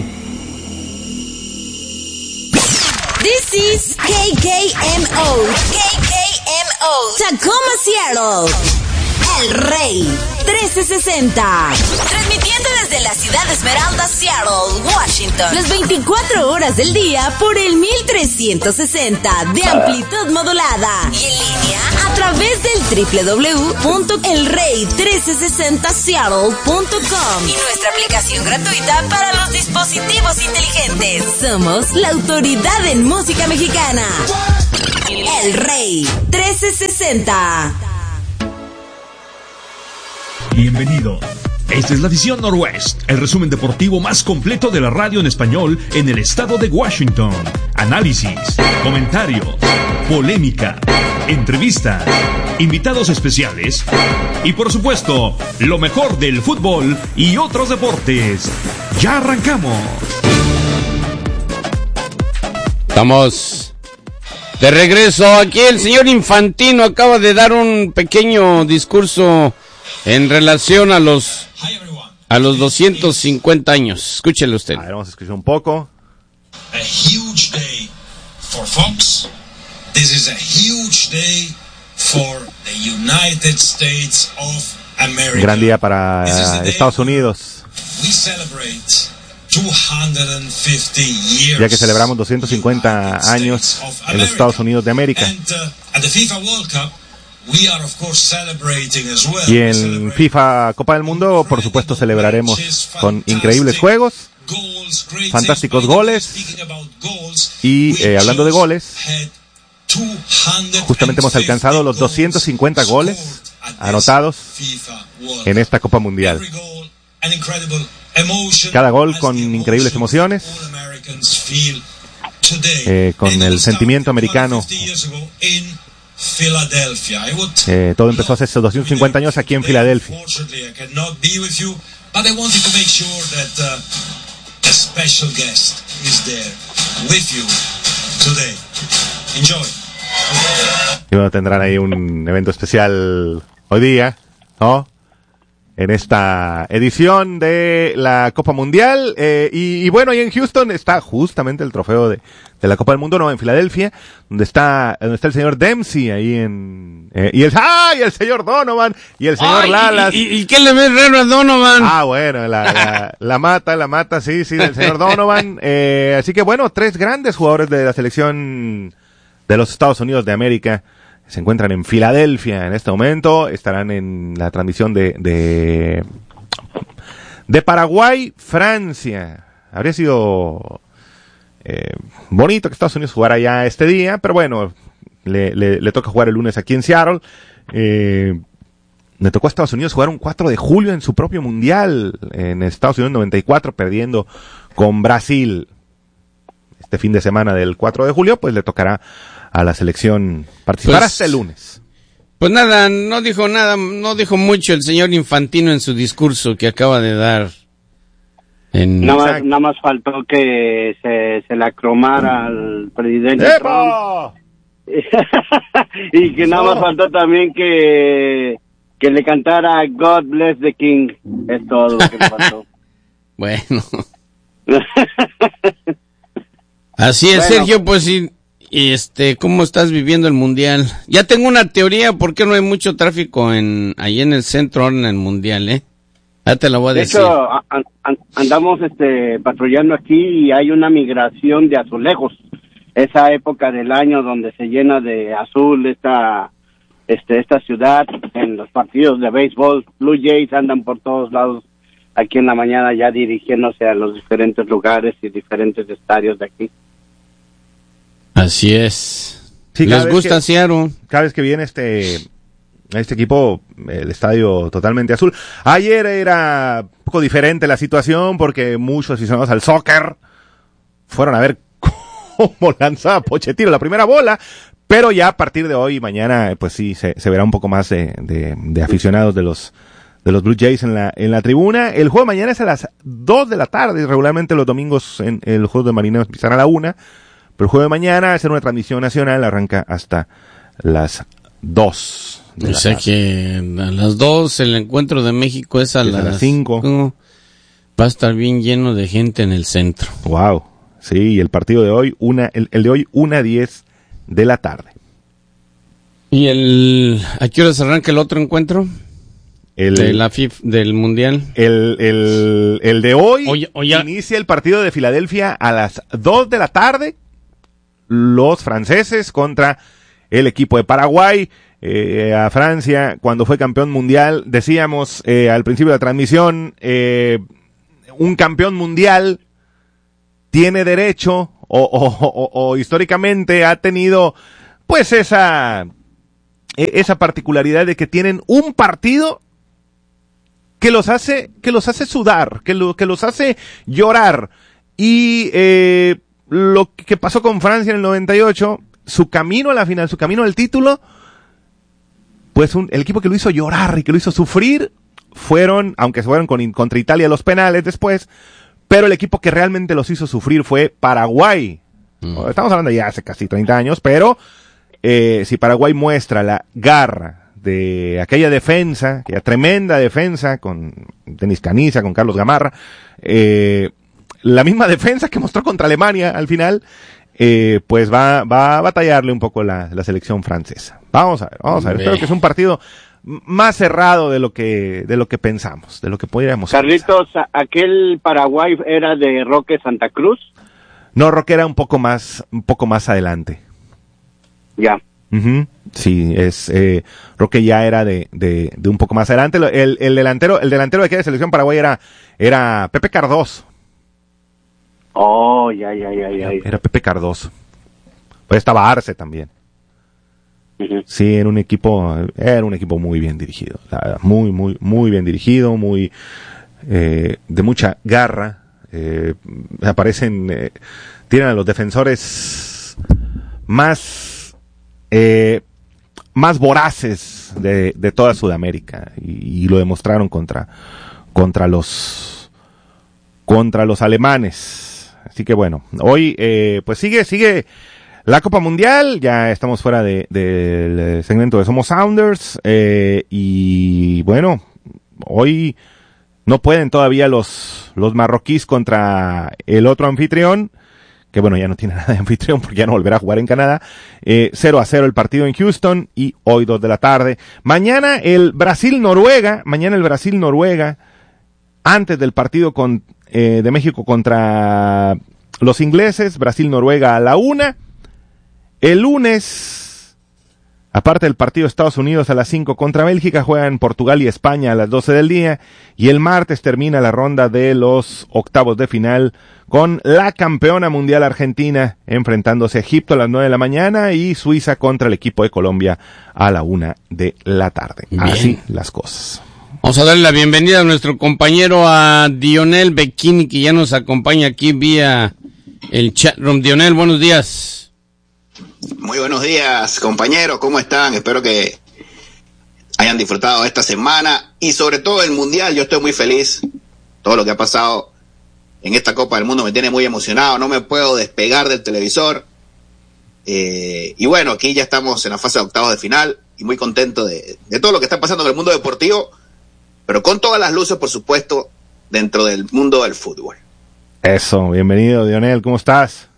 This is K K M O. K K M O. Tacoma, Seattle. El Rey trece sesenta. Transmitiendo desde la ciudad de Esmeralda, Seattle, Washington. Las veinticuatro horas del día por el mil trescientos sesenta de amplitud modulada. Y en línea a través del doble u doble u doble u punto el rey trece sesenta seattle punto com y nuestra aplicación gratuita para los dispositivos inteligentes. Somos la autoridad en música mexicana. El Rey trece sesenta. Bienvenido. Esta es la Visión Noroeste, el resumen deportivo más completo de la radio en español en el estado de Washington. Análisis, comentarios, polémica, entrevista, invitados especiales y, por supuesto, lo mejor del fútbol y otros deportes. ¡Ya arrancamos! Estamos de regreso. Aquí el señor Infantino acaba de dar un pequeño discurso en relación a los a los doscientos cincuenta años. Escúchele usted. A ver, vamos a escuchar un poco. A huge day for Fox. This is a huge day for the United States of America. Gran día para Estados Unidos. We celebrate two hundred fifty years. Ya que celebramos doscientos cincuenta años en los Estados Unidos de América. And, uh, at the FIFA World Cup, we are of course celebrating as well. Y en FIFA Copa del Mundo, por supuesto, celebraremos con increíbles juegos, fantásticos goles. Y eh, hablando de goles, justamente hemos alcanzado los doscientos cincuenta goles anotados en esta Copa Mundial. Cada gol con increíbles emociones, eh, con el sentimiento americano. Eh, todo empezó hace doscientos cincuenta años aquí en Filadelfia. Y bueno, tendrán ahí un evento especial hoy día, ¿no? En esta edición de la Copa Mundial. Eh, y, y bueno, ahí en Houston está justamente el trofeo de, de la Copa del Mundo, no, en Filadelfia, donde está, donde está el señor Dempsey, ahí en, eh, y el, ¡ay! El señor Donovan, y el señor Ay, Lalas. ¿Y, y, y qué le ves raro a Donovan? Ah, bueno, la, la, la mata, la mata, sí, sí, del señor Donovan. Eh, así que bueno, tres grandes jugadores de la selección de los Estados Unidos de América se encuentran en Filadelfia en este momento. Estarán en la transmisión de de, de Paraguay, Francia. Habría sido eh, bonito que Estados Unidos jugara ya este día, pero bueno, le, le, le toca jugar el lunes aquí en Seattle. Eh, le tocó a Estados Unidos jugar un cuatro de julio en su propio mundial, en Estados Unidos noventa y cuatro, perdiendo con Brasil. Este fin de semana del cuatro de julio, pues le tocará a la selección participar pues, hasta el lunes. Pues nada, no dijo nada, no dijo mucho el señor Infantino en su discurso que acaba de dar. En... Nada más, nada más faltó que se, se la cromara al presidente ¡Epa! Trump. Y que nada más faltó también que, que le cantara God Bless the King. Es todo lo que le faltó. Bueno. Así es, bueno. Sergio, pues sí. Y este, ¿cómo estás viviendo el mundial? Ya tengo una teoría por qué no hay mucho tráfico en ahí en el centro ahora en el mundial, ¿eh? Ya te la voy a de decir. De hecho, a, a, andamos este patrullando aquí y hay una migración de azulejos. Esa época del año donde se llena de azul esta este esta ciudad en los partidos de béisbol. Blue Jays andan por todos lados aquí en la mañana ya dirigiéndose a los diferentes lugares y diferentes estadios de aquí. Así es. Sí, les gusta Seattle. Cada vez que viene este este equipo, el estadio totalmente azul. Ayer era un poco diferente la situación porque muchos aficionados al soccer fueron a ver cómo lanzaba Pochettino la primera bola, pero ya a partir de hoy y mañana, pues sí, se, se verá un poco más de, de, de aficionados de los de los Blue Jays en la en la tribuna. El juego de mañana es a las dos de la tarde. Regularmente los domingos en el juego de Marineros empiezan a la una. Pero el juego de mañana, hacer una transmisión nacional, arranca hasta las dos. O sea tarde. Que a las dos el encuentro de México es a, es las, a las cinco. Oh, va a estar bien lleno de gente en el centro. Wow. Sí, y el partido de hoy, una, el, el de hoy, una diez de la tarde. ¿Y el a qué hora se arranca el otro encuentro? El, de la F I F del Mundial. El, el, el de hoy oye, oye. Inicia el partido de Filadelfia a las dos de la tarde. Los franceses contra el equipo de Paraguay. eh, a Francia cuando fue campeón mundial. Decíamos eh, al principio de la transmisión, eh, un campeón mundial tiene derecho o, o, o, o históricamente ha tenido pues esa, esa particularidad de que tienen un partido que los hace, que los hace sudar, que, lo, que los hace llorar. Y eh, lo que pasó con Francia en el noventa y ocho, su camino a la final, su camino al título, pues un, el equipo que lo hizo llorar y que lo hizo sufrir fueron, aunque se fueron con, contra Italia los penales después, pero el equipo que realmente los hizo sufrir fue Paraguay. Mm. Estamos hablando ya hace casi treinta años, pero eh, si Paraguay muestra la garra de aquella defensa, aquella tremenda defensa con Denis Caniza, con Carlos Gamarra, eh, la misma defensa que mostró contra Alemania al final, eh, pues va, va a batallarle un poco la, la selección francesa. Vamos a ver, vamos a ver. Espero que es un partido más cerrado de lo que de lo que pensamos, de lo que podríamos Carlitos, pensar. ¿Aquel Paraguay era de Roque Santa Cruz? No, Roque era un poco más un poco más adelante. Ya. Uh-huh. Sí, es eh, Roque ya era de, de, de un poco más adelante. El, el delantero el delantero de aquella selección Paraguay era era Pepe Cardoso. Oh, ya, ya, ya, ya. Era Pepe Cardoso. Pues estaba Arce también. Uh-huh. Sí, era un equipo, era un equipo muy bien dirigido, la verdad, muy, muy, muy bien dirigido, muy, eh, de mucha garra, eh, aparecen, eh, tienen a los defensores más, eh, más voraces de, de toda Sudamérica, y, y lo demostraron contra, contra los, contra los alemanes. Así que bueno, hoy, eh, pues sigue, sigue, la Copa Mundial, ya estamos fuera de, del segmento de Somos Sounders, eh, y bueno, hoy no pueden todavía los, los marroquíes contra el otro anfitrión, que bueno, ya no tiene nada de anfitrión porque ya no volverá a jugar en Canadá, eh, cero a cero el partido en Houston, y hoy dos de la tarde. Mañana el Brasil-Noruega, mañana el Brasil-Noruega, antes del partido con, eh, de México contra los ingleses, Brasil-Noruega a la una. El lunes, aparte del partido de Estados Unidos a las cinco contra Bélgica, juegan Portugal y España a las doce del día, y el martes termina la ronda de los octavos de final con la campeona mundial Argentina enfrentándose a Egipto a las nueve de la mañana y Suiza contra el equipo de Colombia a la una de la tarde. Bien. Así las cosas. Vamos a darle la bienvenida a nuestro compañero, a Dionel Becchini, que ya nos acompaña aquí vía el chat room. Dionel, buenos días. Muy buenos días, compañeros, ¿cómo están? Espero que hayan disfrutado esta semana y sobre todo el Mundial. Yo estoy muy feliz. Todo lo que ha pasado en esta Copa del Mundo me tiene muy emocionado. No me puedo despegar del televisor. Eh, y bueno, aquí ya estamos en la fase de octavos de final y muy contento de, de todo lo que está pasando en el mundo deportivo, pero con todas las luces, por supuesto, dentro del mundo del fútbol. Eso, bienvenido, Dionel, ¿cómo estás?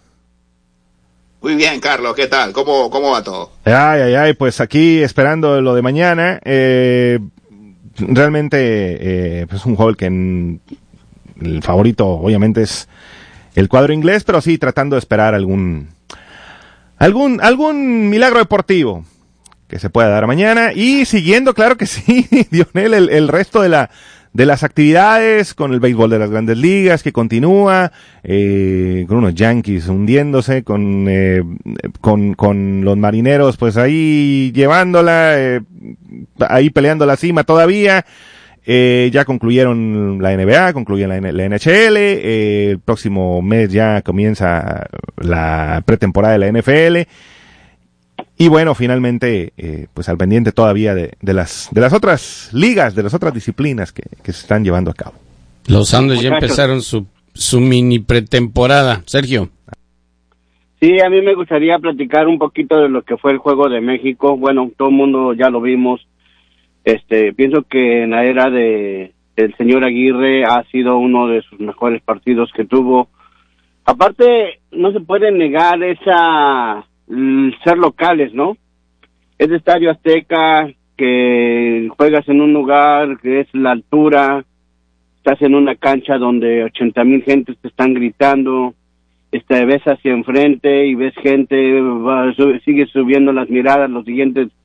Muy bien, Carlos, ¿qué tal? ¿Cómo, cómo va todo? Ay, ay, ay, pues aquí esperando lo de mañana. Eh, realmente eh, pues un juego que en, el favorito obviamente es el cuadro inglés, pero sí tratando de esperar algún algún algún milagro deportivo que se pueda dar mañana, y siguiendo, claro que sí, Dionel, el, el resto de la de las actividades con el béisbol de las Grandes Ligas que continúa, eh, con unos Yankees hundiéndose, con, eh, con, con los Marineros pues ahí llevándola, eh, ahí peleando la cima todavía. Eh, ya concluyeron la N B A, concluyeron la, la N H L, eh, el próximo mes ya comienza la pretemporada de la N F L. Y bueno, finalmente, eh, pues al pendiente todavía de, de las de las otras ligas, de las otras disciplinas que, que se están llevando a cabo. Los Sounders ya empezaron su, su mini pretemporada. Sergio. Sí, a mí me gustaría platicar un poquito de lo que fue el Juego de México. Bueno, todo el mundo ya lo vimos. Este, pienso que en la era de el señor Aguirre ha sido uno de sus mejores partidos que tuvo. Aparte, no se puede negar esa ser locales, ¿no? Es de Estadio Azteca, que juegas en un lugar que es la altura, estás en una cancha donde ochenta mil gentes te están gritando, este, ves hacia enfrente y ves gente, va, sube, sigue subiendo las miradas los siguientes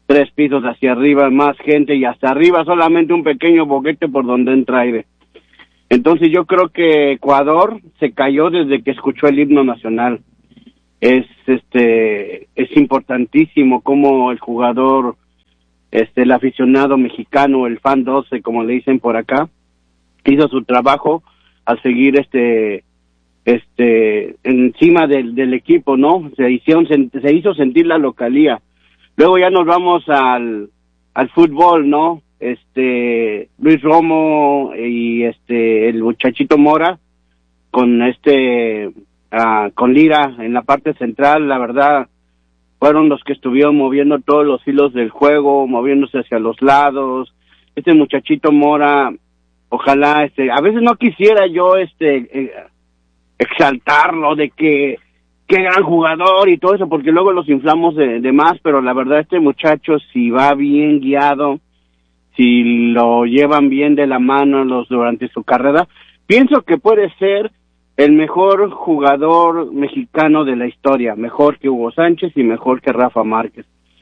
tres pisos hacia arriba, más gente, y hasta arriba solamente un pequeño boquete por donde entra aire. Entonces yo creo que Ecuador se cayó desde que escuchó el himno nacional. Es este es importantísimo cómo el jugador, este el aficionado mexicano, el fan doce, como le dicen por acá, hizo su trabajo al seguir este este encima del, del equipo, ¿no? Se hicieron se hizo sentir la localía. Luego ya nos vamos al al fútbol, ¿no? Este Luis Romo y este el muchachito Mora con este uh, con Lira en la parte central, la verdad fueron los que estuvieron moviendo todos los hilos del juego, moviéndose hacia los lados. Este muchachito Mora, ojalá este a veces no quisiera yo este eh, exaltarlo de que qué gran jugador y todo eso, porque luego los inflamos de, de más, pero la verdad este muchacho, si va bien guiado, si lo llevan bien de la mano los durante su carrera, pienso que puede ser el mejor jugador mexicano de la historia, mejor que Hugo Sánchez y mejor que Rafa Márquez.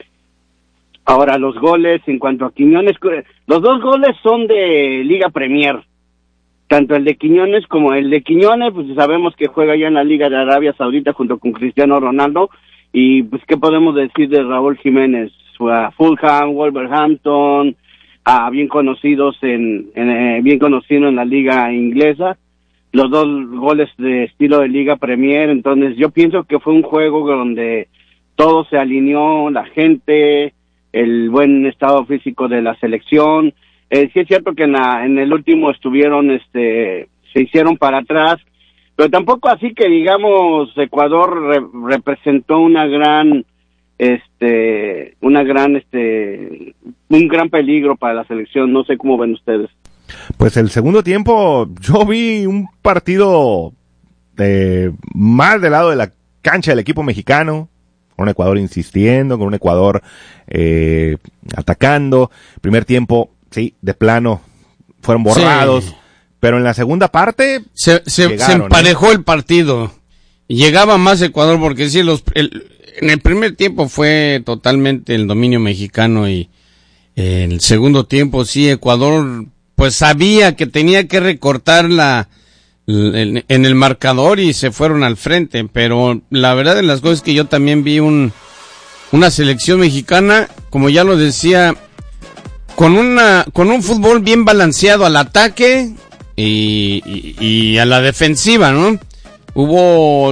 Ahora, los goles, en cuanto a Quiñones, los dos goles son de Liga Premier, tanto el de Quiñones como el de Quiñones, pues sabemos que juega ya en la Liga de Arabia Saudita junto con Cristiano Ronaldo, y pues qué podemos decir de Raúl Jiménez, a Fulham, Wolverhampton, a bien conocidos en, en eh, bien conocido en la liga inglesa, los dos goles de estilo de Liga Premier. Entonces yo pienso que fue un juego donde todo se alineó, la gente, el buen estado físico de la selección. Eh, sí es cierto que en, la, en el último estuvieron, este, se hicieron para atrás, pero tampoco así que digamos Ecuador re, representó una gran, este, una gran, este, un gran peligro para la selección. No sé cómo ven ustedes. Pues el segundo tiempo yo vi un partido eh, más del lado de la cancha del equipo mexicano, con un Ecuador insistiendo, con un Ecuador eh, atacando. Primer tiempo, sí, de plano, fueron borrados, sí. Pero en la segunda parte se, se, llegaron, se emparejó, ¿eh? El partido. Llegaba más Ecuador porque sí, los, el, en el primer tiempo fue totalmente el dominio mexicano y eh, el segundo tiempo sí, Ecuador pues sabía que tenía que recortar la, en, en el marcador y se fueron al frente, pero la verdad de las cosas es que yo también vi un una selección mexicana, como ya lo decía, con una con un fútbol bien balanceado al ataque y, y, y a la defensiva, ¿no? Hubo,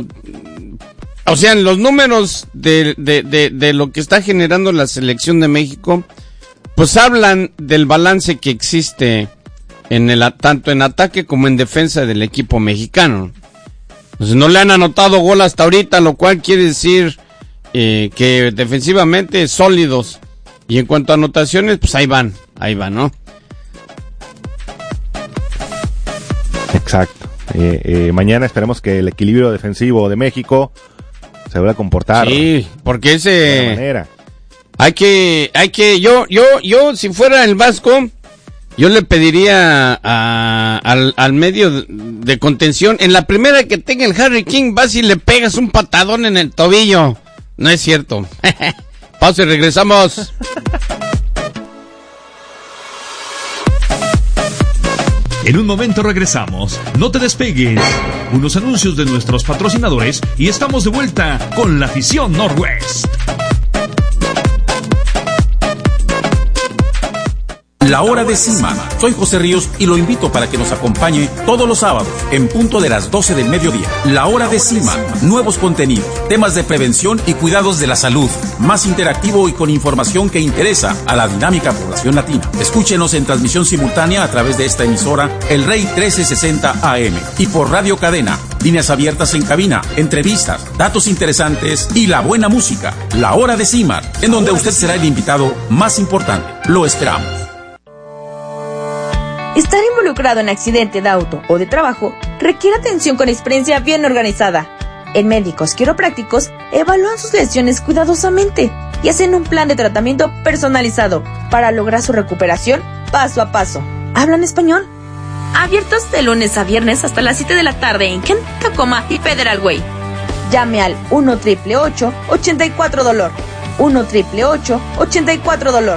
o sea, en los números de, de, de, de lo que está generando la selección de México, pues hablan del balance que existe en el tanto en ataque como en defensa del equipo mexicano. Pues no le han anotado gol hasta ahorita, lo cual quiere decir eh, que defensivamente sólidos. Y en cuanto a anotaciones, pues ahí van, ahí van, ¿no? Exacto. Eh, eh, mañana esperemos que el equilibrio defensivo de México se vuelva a comportar. Sí, porque ese de esa manera. Hay que, hay que, yo, yo, yo, si fuera el Vasco, yo le pediría a, al, al medio de contención, en la primera que tenga el Harry King, vas y le pegas un patadón en el tobillo. No es cierto. Pausa y regresamos. En un momento regresamos. No te despegues. Unos anuncios de nuestros patrocinadores y estamos de vuelta con la afición Northwest. La Hora de Cima. Soy José Ríos y lo invito para que nos acompañe todos los sábados en punto de las doce del mediodía. La Hora de Cima. Nuevos contenidos, temas de prevención y cuidados de la salud. Más interactivo y con información que interesa a la dinámica población latina. Escúchenos en transmisión simultánea a través de esta emisora El Rey trece sesenta A M y por Radio Cadena. Líneas abiertas en cabina, entrevistas, datos interesantes y la buena música. La Hora de Cima, en donde usted será el invitado más importante. Lo esperamos. Estar involucrado en accidente de auto o de trabajo requiere atención con experiencia bien organizada. En Médicos Quiroprácticos evalúan sus lesiones cuidadosamente y hacen un plan de tratamiento personalizado para lograr su recuperación paso a paso. ¿Hablan español? Abiertos de lunes a viernes hasta las siete de la tarde en Kent, Tacoma y Federal Way. Llame al uno, ocho ocho ocho, ocho cuatro, dolor. uno triple ocho ochenta y cuatro dolor.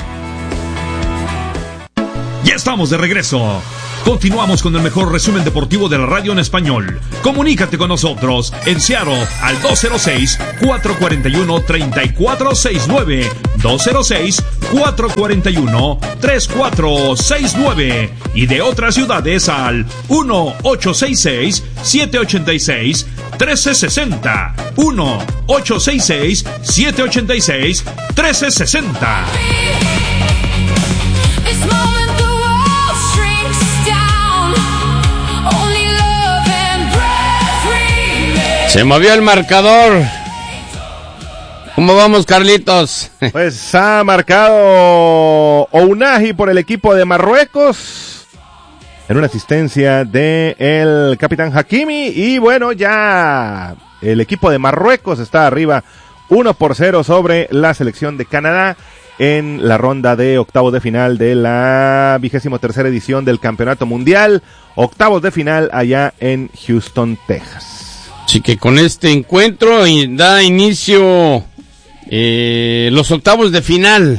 Ya estamos de regreso. Continuamos con el mejor resumen deportivo de la radio en español. Comunícate con nosotros en Seattle al dos cero seis, cuatro cuatro uno, tres cuatro seis nueve, dos cero seis, cuatro cuatro uno, tres cuatro seis nueve y de otras ciudades al uno ocho seis seis, siete ocho seis, uno tres seis cero, uno ocho seis seis, siete ocho seis, uno tres seis cero. Se movió el marcador. ¿Cómo vamos, Carlitos? Pues ha marcado Ounahi por el equipo de Marruecos en una asistencia de el capitán Hakimi. Y bueno, ya el equipo de Marruecos está arriba uno por cero sobre la selección de Canadá en la ronda de octavos de final de la vigésimo tercera edición del Campeonato Mundial. Octavos de final allá en Houston, Texas. Así que con este encuentro da inicio eh, los octavos de final.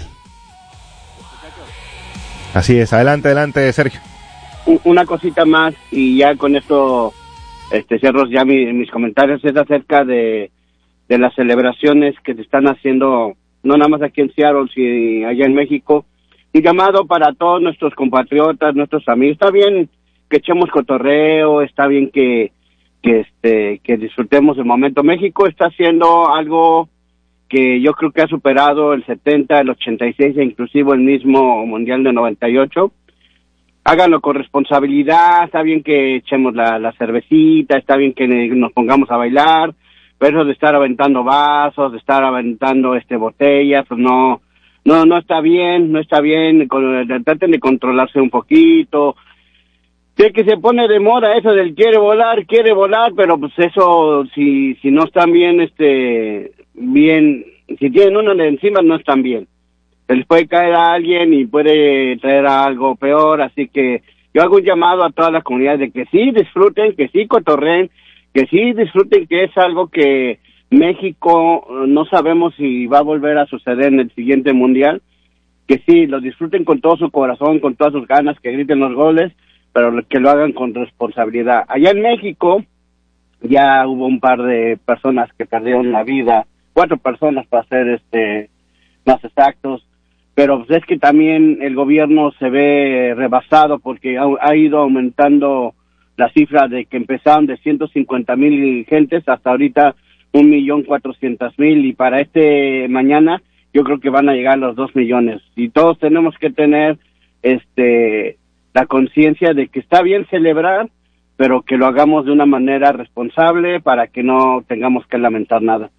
Así es, adelante, adelante, Sergio. Una cosita más y ya con esto este cierro ya mi, mis comentarios, es acerca de, de las celebraciones que se están haciendo, no nada más aquí en Seattle, sino allá en México. Y llamado para todos nuestros compatriotas, nuestros amigos. Está bien que echemos cotorreo, está bien que que este que disfrutemos el momento. México está haciendo algo que yo creo que ha superado el setenta, el ochenta y seis e inclusive el mismo Mundial de noventa y ocho. Háganlo con responsabilidad, está bien que echemos la, la cervecita, está bien que nos pongamos a bailar, pero de estar aventando vasos, de estar aventando este botellas, pues no, no, no está bien, no está bien, traten de controlarse un poquito. Sé que se pone de moda eso del quiere volar, quiere volar, pero pues eso, si si no están bien, este, bien, si tienen uno de encima, no están bien. Se les puede caer a alguien y puede traer a algo peor, así que yo hago un llamado a todas las comunidades de que sí disfruten, que sí cotorreen, que sí disfruten, que es algo que México no sabemos si va a volver a suceder en el siguiente mundial, que sí, lo disfruten con todo su corazón, con todas sus ganas, que griten los goles, pero que lo hagan con responsabilidad. Allá en México ya hubo un par de personas que perdieron la vida, cuatro personas para ser este más exactos, pero pues es que también el gobierno se ve rebasado porque ha, ha ido aumentando la cifra de que empezaron de ciento cincuenta mil gentes hasta ahorita un millón cuatrocientos mil, y para este mañana yo creo que van a llegar los dos millones, y todos tenemos que tener este la conciencia de que está bien celebrar, pero que lo hagamos de una manera responsable para que no tengamos que lamentar nada.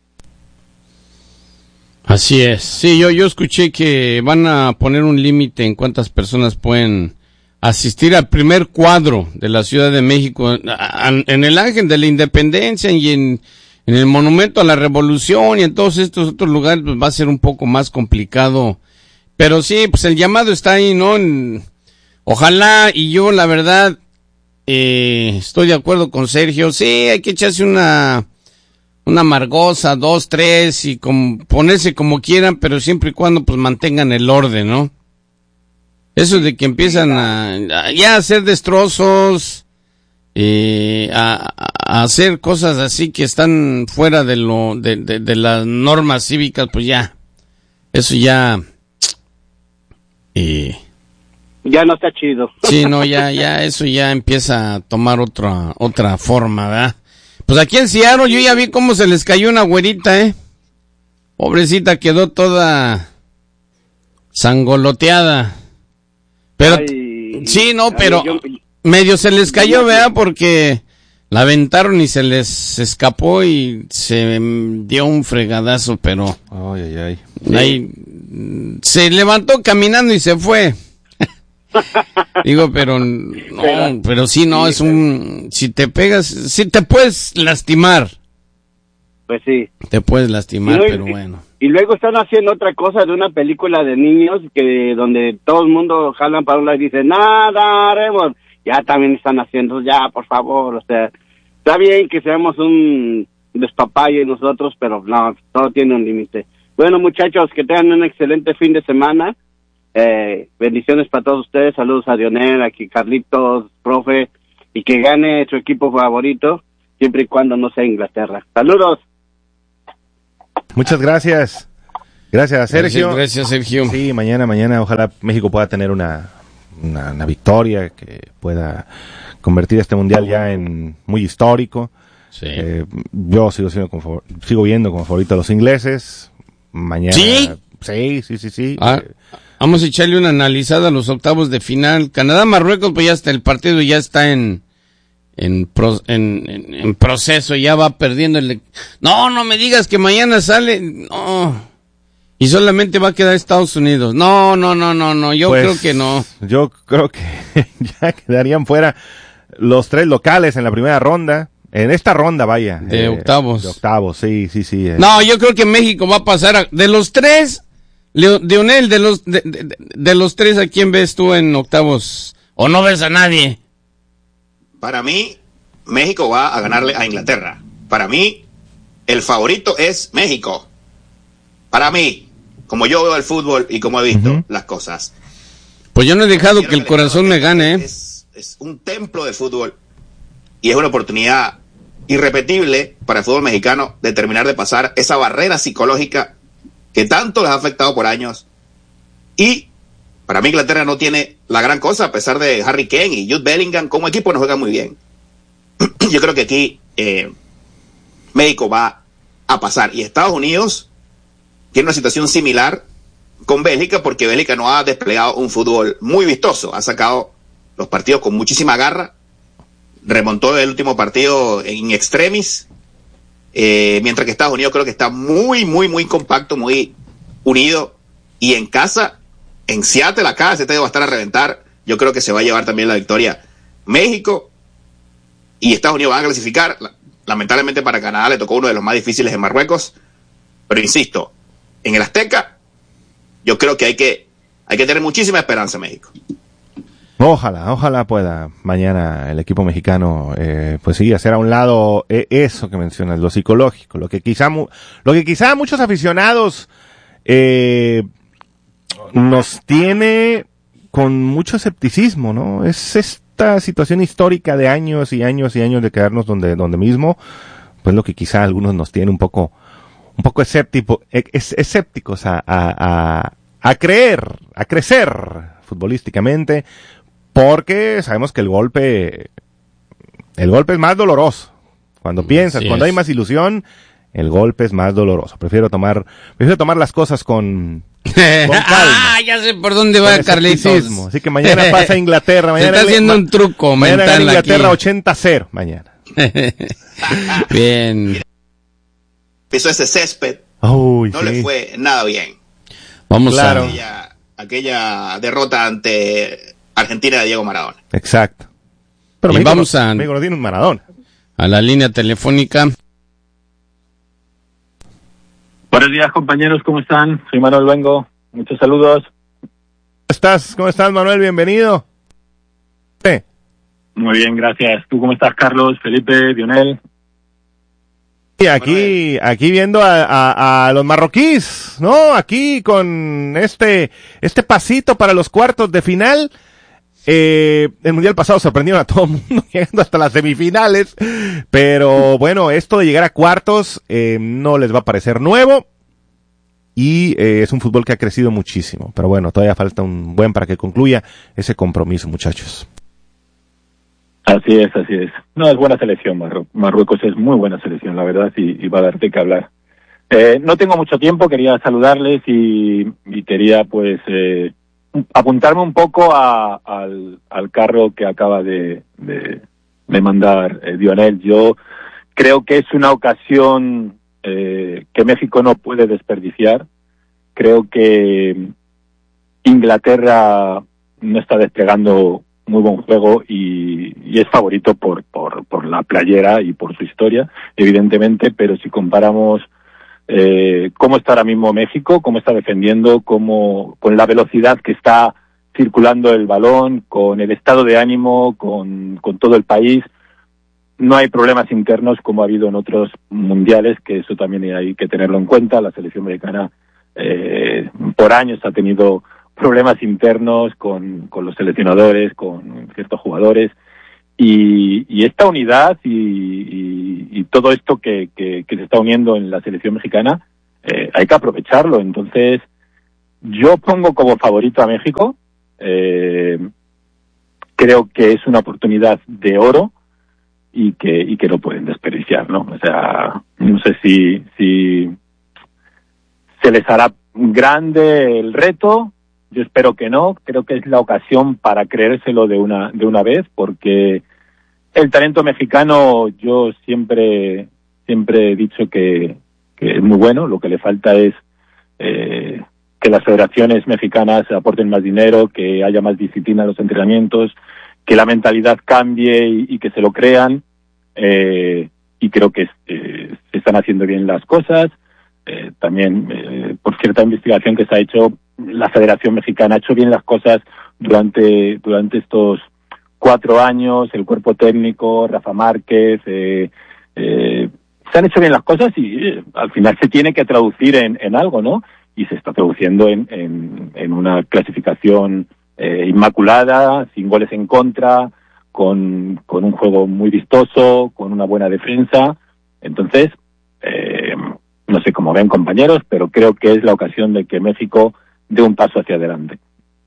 Así es. Sí, yo yo escuché que van a poner un límite en cuántas personas pueden asistir al primer cuadro de la Ciudad de México, en el Ángel de la Independencia y en, en el Monumento a la Revolución y en todos estos otros lugares, pues va a ser un poco más complicado. Pero sí, pues el llamado está ahí, ¿no? En, ojalá, y yo la verdad eh, estoy de acuerdo con Sergio, sí, hay que echarse una una amargosa, dos, tres, y con, ponerse como quieran, pero siempre y cuando pues mantengan el orden, ¿no? Eso de que empiezan a, a ya a hacer destrozos, eh, a, a hacer cosas así que están fuera de lo de, de, de las normas cívicas, pues ya, eso ya... Eh, ya no está chido. Sí, no, ya, ya, eso ya empieza a tomar otra, otra forma, ¿verdad? Pues aquí en Seattle yo ya vi cómo se les cayó una güerita, ¿eh? Pobrecita, quedó toda sangoloteada. Pero, ay, sí, no, pero ay, yo... medio se les cayó, ¿verdad? Porque la aventaron y se les escapó y se dio un fregadazo, pero... Ay, ay, ay. Ahí, se levantó caminando y se fue. Digo, pero no, pero sí, no, es un, si te pegas, sí te puedes lastimar. Pues sí. Te puedes lastimar, y luego, pero bueno. Y luego están haciendo otra cosa de una película de niños que donde todo el mundo jalan para un lado y dicen, nada, haremos. Ya también están haciendo, ya, por favor, o sea, está bien que seamos un despapalle nosotros, pero no, todo tiene un límite. Bueno, muchachos, que tengan un excelente fin de semana. Eh, bendiciones para todos ustedes. Saludos a Dionel, aquí Carlitos, profe, y que gane su equipo favorito, siempre y cuando no sea Inglaterra. Saludos. Muchas gracias. Gracias, Sergio. Gracias, gracias, Sergio. Sí, mañana, mañana, ojalá México pueda tener una, una, una victoria que pueda convertir este mundial ya en muy histórico. Sí. Eh, yo sigo siendo como favor, sigo viendo como favorito a los ingleses. Mañana. ¿Sí? Sí, sí, sí, sí. Ah, eh, vamos a echarle una analizada a los octavos de final. Canadá-Marruecos, pues ya está, el partido ya está en en, pro, en, en, en proceso, ya va perdiendo el... No, no me digas que mañana sale... No. Y solamente va a quedar Estados Unidos. No, no, no, no, no, yo pues, creo que no. Yo creo que ya quedarían fuera los tres locales en la primera ronda. En esta ronda, vaya. De eh, octavos. De octavos, sí, sí, sí. Eh. No, yo creo que México va a pasar a, de los tres, Leo, Dionel, de los de, de, de los tres, ¿a quién ves tú en octavos? ¿O no ves a nadie? Para mí, México va a ganarle a Inglaterra. Para mí, el favorito es México. Para mí, como yo veo el fútbol y como he visto uh-huh. las cosas. Pues yo no he dejado que el corazón me gane, ¿eh? Es, es un templo de fútbol y es una oportunidad irrepetible para el fútbol mexicano de terminar de pasar esa barrera psicológica que tanto les ha afectado por años. Y para mí Inglaterra no tiene la gran cosa, a pesar de Harry Kane y Jude Bellingham, como equipo no juegan muy bien. Yo creo que aquí eh, México va a pasar. Y Estados Unidos tiene una situación similar con Bélgica, porque Bélgica no ha desplegado un fútbol muy vistoso. Ha sacado los partidos con muchísima garra. Remontó el último partido en extremis. Eh, mientras que Estados Unidos creo que está muy, muy, muy compacto, muy unido. Y en casa, en Seattle, acá, ese estadio va a estar a reventar. Yo creo que se va a llevar también la victoria México. Y Estados Unidos van a clasificar. Lamentablemente para Canadá le tocó uno de los más difíciles en Marruecos. Pero insisto, en el Azteca, yo creo que hay que, hay que tener muchísima esperanza en México. Ojalá, ojalá pueda mañana el equipo mexicano, eh, pues sí, hacer a un lado eh, eso que mencionas, lo psicológico, lo que quizá, mu- lo que quizá muchos aficionados eh, nos tiene con mucho escepticismo, ¿no? Es esta situación histórica de años y años y años de quedarnos donde, donde mismo, pues lo que quizá algunos nos tiene un poco, un poco escéptico, es, escépticos a, a, a, a creer, a crecer futbolísticamente. Porque sabemos que el golpe, el golpe es más doloroso. Cuando piensas, Así cuando es. hay más ilusión, el golpe es más doloroso. Prefiero tomar, prefiero tomar las cosas con, con calma. Ah, ya sé por dónde va con Carlitos. escepticismo. Así que mañana pasa Inglaterra. Mañana Se está haciendo ma- un truco mañana mental gana Inglaterra aquí. ochenta a cero mañana. Bien. Pisó ese césped, Uy, no sí. le fue nada bien. Vamos Claro. a... Aquella, aquella derrota ante Argentina de Diego Maradona. Exacto. Pero Y México vamos no, a- México no tiene un Maradona. a la línea telefónica. Buenos días, compañeros, ¿cómo están? Soy Manuel Luengo, muchos saludos. ¿Cómo estás? ¿Cómo estás, Manuel? Bienvenido. Sí. Muy bien, gracias. ¿Tú cómo estás, Carlos, Felipe, Dionel? Y aquí, aquí viendo a, a, a los marroquíes, ¿no? Aquí con este, este pasito para los cuartos de final. Eh, el mundial pasado sorprendieron a todo el mundo, llegando hasta las semifinales. Pero bueno, esto de llegar a cuartos eh, no les va a parecer nuevo. Y eh, es un fútbol que ha crecido muchísimo. Pero bueno, todavía falta un buen para que concluya ese compromiso, muchachos. Así es, así es. No, es buena selección, Marru- Marruecos es muy buena selección, la verdad, y, y va a darte que hablar. Eh, no tengo mucho tiempo, quería saludarles y, y quería, pues, eh, apuntarme un poco a, al, al carro que acaba de, de, de mandar eh, Dionel. Yo creo que es una ocasión eh, que México no puede desperdiciar. Creo que Inglaterra no está desplegando muy buen juego y, y es favorito por, por, por la playera y por su historia, evidentemente, pero si comparamos eh, cómo está ahora mismo México, cómo está defendiendo, cómo, con la velocidad que está circulando el balón, con el estado de ánimo, con, con todo el país, no hay problemas internos como ha habido en otros mundiales, que eso también hay que tenerlo en cuenta. La selección mexicana eh, por años ha tenido problemas internos con, con los seleccionadores, con ciertos jugadores, y, y esta unidad y, y, y todo esto que, que, que se está uniendo en la selección mexicana, eh, hay que aprovecharlo. Entonces, yo pongo como favorito a México. Eh, creo que es una oportunidad de oro y que y que no pueden desperdiciar, ¿no? O sea, no sé si si se les hará grande el reto. Yo espero que no. Creo que es la ocasión para creérselo de una de una vez, porque el talento mexicano, yo siempre siempre he dicho que, que es muy bueno. Lo que le falta es eh, que las federaciones mexicanas aporten más dinero, que haya más disciplina en los entrenamientos, que la mentalidad cambie y, y que se lo crean. Eh, y creo que eh, se están haciendo bien las cosas. Eh, también, eh, por cierta investigación que se ha hecho, la Federación Mexicana ha hecho bien las cosas durante durante estos cuatro años. El cuerpo técnico, Rafa Márquez, eh, eh, se han hecho bien las cosas y eh, al final se tiene que traducir en, en algo, ¿no? Y se está traduciendo en, en, en una clasificación eh, inmaculada, sin goles en contra, con, con un juego muy vistoso, con una buena defensa. Entonces, eh, no sé cómo ven, compañeros, pero creo que es la ocasión de que México dé un paso hacia adelante.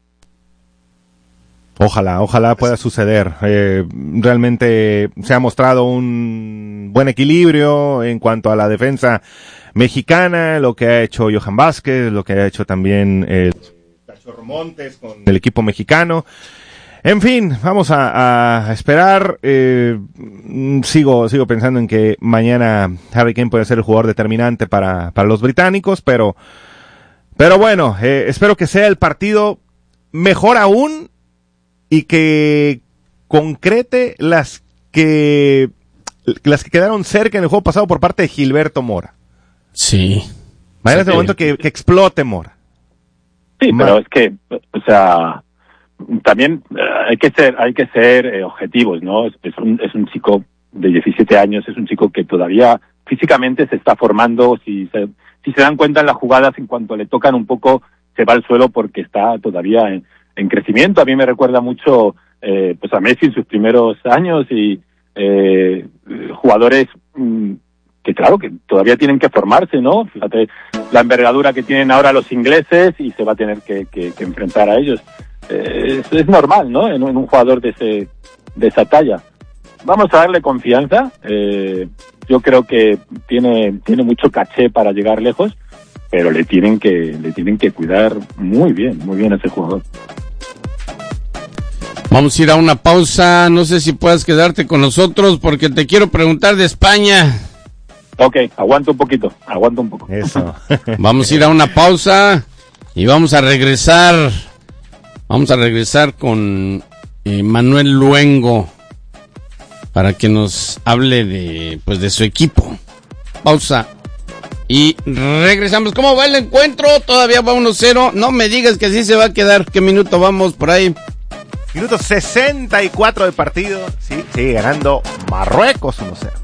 Ojalá, ojalá pueda suceder. Eh, realmente se ha mostrado un buen equilibrio en cuanto a la defensa mexicana, lo que ha hecho Johan Vázquez, lo que ha hecho también el Cachorro Montes con el equipo mexicano. En fin, vamos a, a esperar. Eh, sigo, sigo pensando en que mañana Harry Kane puede ser el jugador determinante para, para los británicos, pero, pero bueno, eh, espero que sea el partido mejor aún y que concrete las que, las que quedaron cerca en el juego pasado por parte de Gilberto Mora. Sí. Mañana es el momento que, que explote Mora. Sí, pero es que, o sea, también eh, hay que ser hay que ser eh, objetivos, ¿no? Es, es un es un chico de diecisiete años, es un chico que todavía físicamente se está formando. Si se, si se dan cuenta en las jugadas, en cuanto le tocan un poco, se va al suelo porque está todavía en, en crecimiento. A mí me recuerda mucho eh, pues a Messi en sus primeros años y eh, jugadores mmm, que claro, que todavía tienen que formarse, ¿no? Fíjate la envergadura que tienen ahora los ingleses y se va a tener que, que, que enfrentar a ellos. Eh, es, es normal, ¿no? En, en un jugador de ese de esa talla. Vamos a darle confianza. Eh, yo creo que tiene tiene mucho caché para llegar lejos, pero le tienen que le tienen que cuidar muy bien, muy bien a ese jugador. Vamos a ir a una pausa. No sé si puedas quedarte con nosotros porque te quiero preguntar de España. Ok, aguanto un poquito, aguanto un poco. Eso. Vamos a ir a una pausa y vamos a regresar. Vamos a regresar con eh, Manuel Luengo para que nos hable de pues de su equipo. Pausa y regresamos. ¿Cómo va el encuentro? Todavía va uno cero. No me digas que así se va a quedar. ¿Qué minuto vamos por ahí? Minuto sesenta y cuatro de partido. Sí, sigue ganando Marruecos uno cero.